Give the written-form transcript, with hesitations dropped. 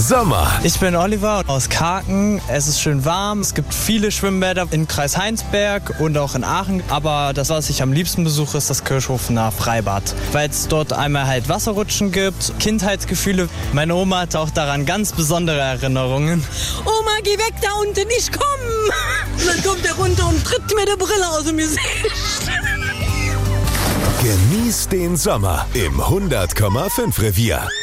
Sommer. Ich bin Oliver aus Karken. Es ist schön warm. Es gibt viele Schwimmbäder im Kreis Heinsberg und auch in Aachen. Aber das, was ich am liebsten besuche, ist das Kirchhofener Freibad. Weil es dort einmal halt Wasserrutschen gibt, Kindheitsgefühle. Meine Oma hat auch daran ganz besondere Erinnerungen. Oma, geh weg da unten, ich komm! Und dann kommt er runter und tritt mir die Brille aus dem Gesicht. Genieß den Sommer im 100,5 Revier.